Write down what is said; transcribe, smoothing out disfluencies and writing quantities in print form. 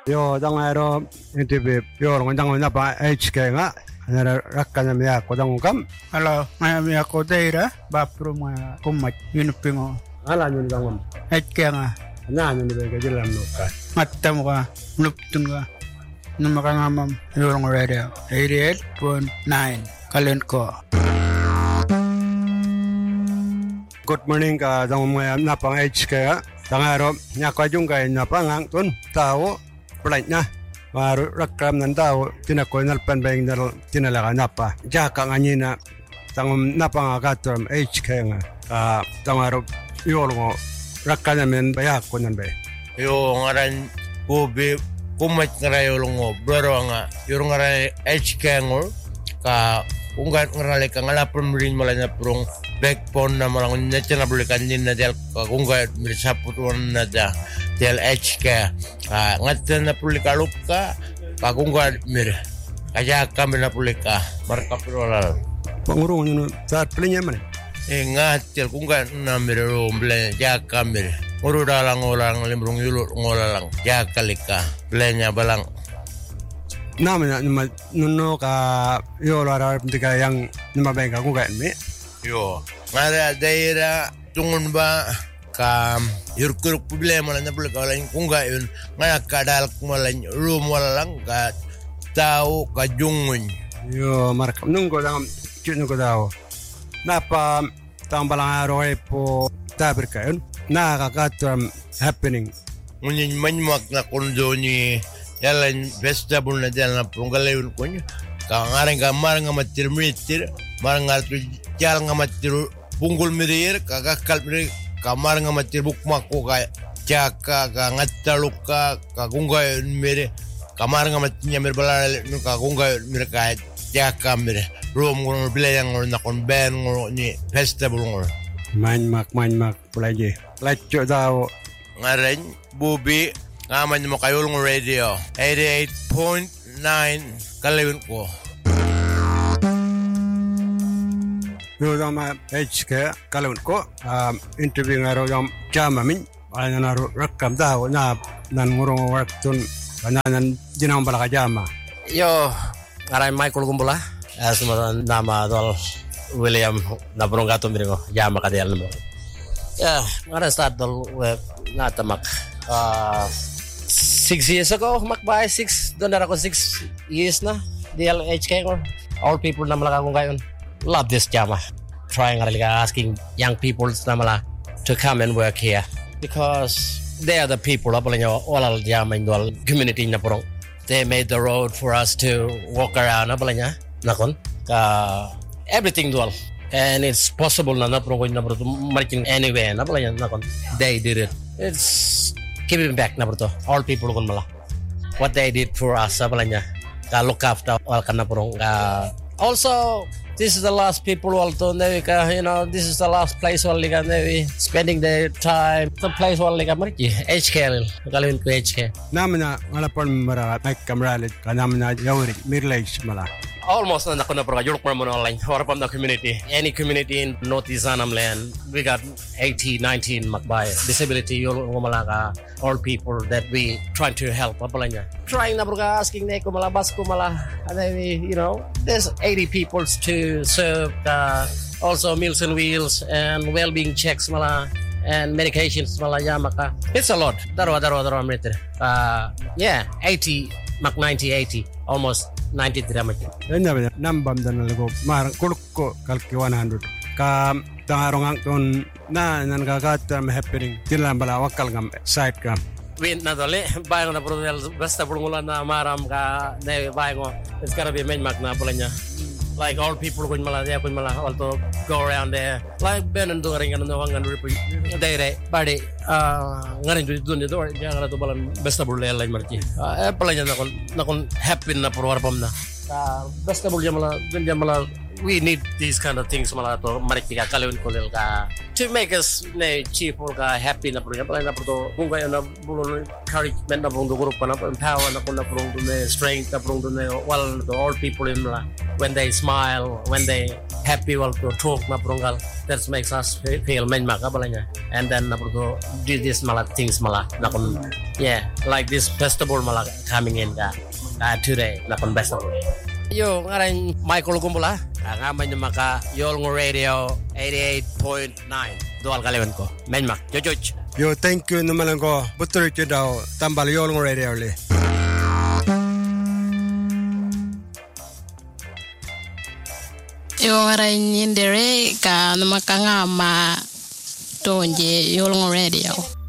Yo dangero interview yo ngandang na pa HK nga ana rakkan na ko dang kam Hello, may ako Deira, bapro mga kumat, yunupingo. ala nyo dang At kaya nga, na nyo ni ba dilam no ka matam ka, luptun ka. Nung makangamam, yung radio, 88.9, kalent ko. good morning ka dang mga napang HK nga dangero nya ko jung kay na pangang tun tao play na maru rakam nan tao tinakoy pan bang dal tinalaga napa jaka nganyina tang napang agatom HK nga dangero yolgo rakkan men bayak ko nan bay Yo ngaran ubi kumat ngarayo lungo bro nga yung ngaran HK ka unggat ngarale ka ngalapon rin malanya prong backbone na malang natin na bulikan din na del unggat misaputuan na da del HK ngatin na pulikalup ka unggat mir kaya kami na pulika marka pirolal pangurong nyo saat pilinya man ngatil unggat na mir rumble ya kami uru dalang orang limbrung yulur ngolalang ya kalika plenya balang namin na nuno ka yo lara tika yang namabenga ko kan me yo ngara daira tungun ba ka yurkur problema na napul ka lain kung gayon ngaya kadal kumalan room wala lang ka tao ka jungun yo marka nunggo dang chunu ko daw napa tambalang aroy po tabir kayon nakakatam happening ngunyin manyak na kondo ni yalan vegetable na dyan na punggalawin ko niya. Kangarang kamar nga matir-mitir, marang nga tiyal nga matir punggol mirir, kakakal mirir, kamar nga matir bukmak ko kaya tsaka kangataluk ka, kakunggayon mirir, kamar nga matinya mirir balala, kakunggayon mirir kaya tsaka mirir. Room ko bilayang nga na konben nga ni vegetable nga. manmak pulaje lecture daw Ngaran, bubi, ngaman mo kayo ng radio 88.9 kalawin ko yo dang ma HK kalun ko interview ngaro yang jama min ala na rakam daw na nan ngurong work tun nan jinang balaka jama Yo, ngaran Michael Gumbula. Semua nama dol William na burung gato miringo. Jama kadel namo. Ya, ngaran start dol natamak. 6 years ago, makbay 6. Doon na ako 6 years na. DLHK ko. All people na malaka kong gayon. Love this jama. Trying asking young people na mala to come and work here because they are the people. Apalagi all jama in dol community na burung. They made the road for us to walk around. Apalagi nakon everything dual, and it's possible na napro ko na to marking anywhere. Apalagi nakon they did it. It's giving back na to all people kon mala. What they did for us apalagi ka look after all kana purong also this is the last people also this is the last place all spending their time the place all marki HK kalin ko HK namna malapon mara ay kamralit kanamna yawri mirlage mala almost na ako na pro York Mormon online or from the community any community in Northeast Anam land we got 19 makbay disability yung malaka all people that we trying to help apalanya trying na pro asking na ko malabas ko mala there's 80 people to serve also meals and wheels and well-being checks mala and medications mala yamaka it's a lot daro meter 80 mak 80 almost 90 drama. Enya nambam dan lago mar kulko kalki 100 ka tangarong ton na nan gagatam happening tilam bala wakal ngam side kam win na dole bayang na produel basta pulungulan na maram ka ne bayang it's gotta be main mak na pulanya like all people kun mala also go around there like ben and doing and no wangan repeat dere body ngarin dun do jangan to balan basta bulel lain marti pulanya nakon happy na por warpam na basta bul jamala we need these kind of things mala to mariti ka kalawin kolel ka to make us cheerful ka happy na pulanya pala na to kung kaya na bulol encouragement na pung do grupo na empower na kun na pung do strength na pung do wal to all people in la when they smile when they happy while to talk na pronggal. That makes us feel menmak abalanya. And then na pro do this malah things malah nakon like this festival malah coming in ka today nakon festival. Yo ngaran Michael Gumbula ngamay maka Yolngu Radio 88.9 dual kaliwan ko menmak jojoj. Yo thank you naman ko betul itu daw tambal Yolngu Radio le. Yo ngaran Indere ka namakangama tonje Yolngu Radio.